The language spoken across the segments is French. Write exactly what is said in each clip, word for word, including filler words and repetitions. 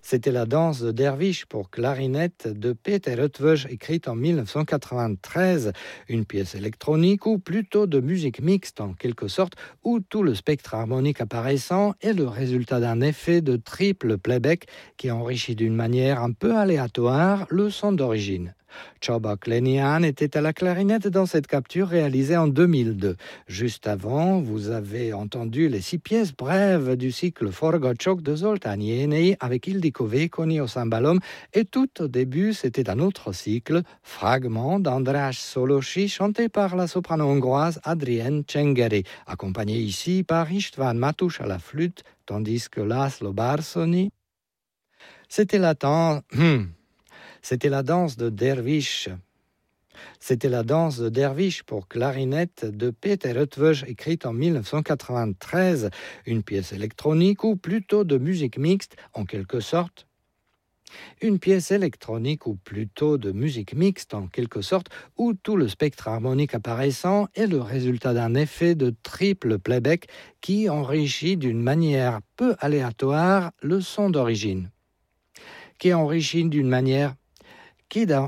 C'était la danse de Derviche pour clarinette de Peter Eötvös, écrite en mille neuf cent quatre-vingt-treize. Une pièce électronique ou plutôt de musique mixte en quelque sorte, où tout le spectre harmonique apparaissant est le résultat d'un effet de triple playback qui enrichit d'une manière un peu aléatoire le son d'origine. Csaba Klenian était à la clarinette dans cette capture réalisée en deux mille deux. Juste avant, vous avez entendu les six pièces brèves du cycle Forgacsok de Zoltán Jénei avec Ildikó Vékonyi au cymbalum, et tout au début, c'était un autre cycle, Fragment d'András Szolósi, chanté par la soprano hongroise Adrienne Csengeri, accompagné ici par István Matús à la flûte, tandis que László Bársony, c'était la temps... C'était la danse de Derviche. C'était la danse de Derviche pour clarinette de Peter Eötvös, écrite en mille neuf cent quatre-vingt-treize. Une pièce électronique ou plutôt de musique mixte, en quelque sorte. Une pièce électronique ou plutôt de musique mixte, en quelque sorte, où tout le spectre harmonique apparaissant est le résultat d'un effet de triple playback qui enrichit d'une manière peu aléatoire le son d'origine. Qui enrichit d'une manière qui dans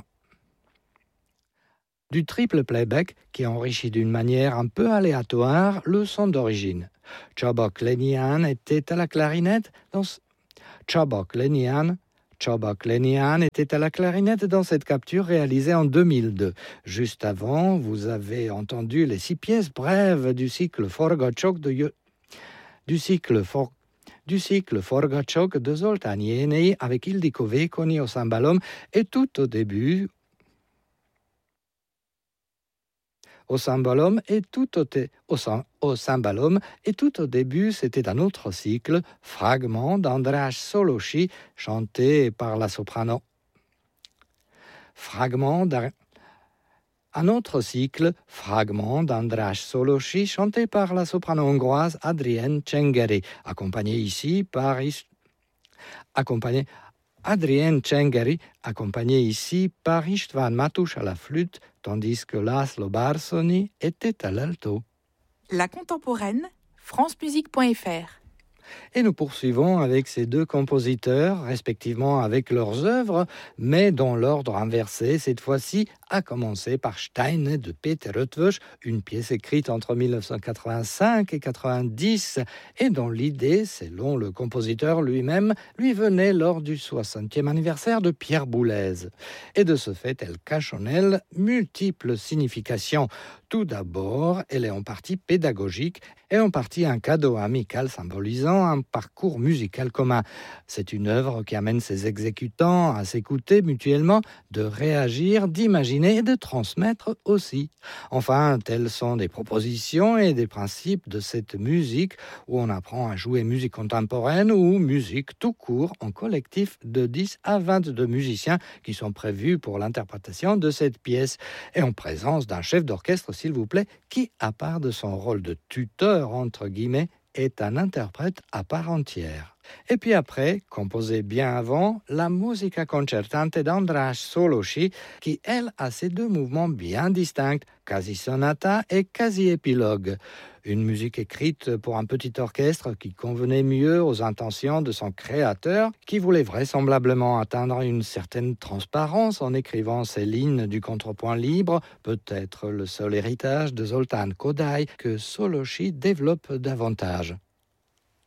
du triple playback qui enrichit d'une manière un peu aléatoire le son d'origine. Csaba Klenian était à la clarinette dans Csaba Klenian Csaba Klenian était à la clarinette dans cette capture réalisée en deux mille deux. Juste avant, vous avez entendu les six pièces brèves du cycle Forgacsok de du cycle For du cycle Forgacsok de Zoltán Jénei avec Ildikó Vékonyi au cymbalum, et tout au début au cymbalum et tout au, te, au, au cymbalum et tout au début c'était un autre cycle, Fragment d'András Szolósi, chanté par la soprano. Fragment d'un Un autre cycle, Fragment d'András Szolósi, chanté par la soprano hongroise Adrienne Csengeri, accompagné ici par accompagné Adrienne Csengeri, accompagné ici par István Matús à la flûte, tandis que László Bársony était à l'alto. La contemporaine, france musique point f r. Et nous poursuivons avec ces deux compositeurs, respectivement avec leurs œuvres, mais dans l'ordre inversé, cette fois-ci, à commencer par Steine de Peter Eötvös, une pièce écrite entre mille neuf cent quatre-vingt-cinq et quatre-vingt-dix, et dont l'idée, selon le compositeur lui-même, lui venait lors du soixantième anniversaire de Pierre Boulez. Et de ce fait, elle cache en elle multiples significations. Tout d'abord, elle est en partie pédagogique et en partie un cadeau amical symbolisant un parcours musical commun. C'est une œuvre qui amène ses exécutants à s'écouter mutuellement, de réagir, d'imaginer et de transmettre aussi. Enfin, telles sont des propositions et des principes de cette musique où on apprend à jouer musique contemporaine ou musique tout court en collectif de dix à vingt-deux musiciens qui sont prévus pour l'interprétation de cette pièce et en présence d'un chef d'orchestre, s'il vous plaît, qui, à part de son rôle de tuteur, entre guillemets, est un interprète à part entière. Et puis après, composé bien avant, la Musica concertante d'András Szolósi, qui, elle, a ces deux mouvements bien distincts, quasi sonata et quasi épilogue. Une musique écrite pour un petit orchestre qui convenait mieux aux intentions de son créateur, qui voulait vraisemblablement atteindre une certaine transparence en écrivant ces lignes du contrepoint libre, peut-être le seul héritage de Zoltán Kodály que Szolósi développe davantage.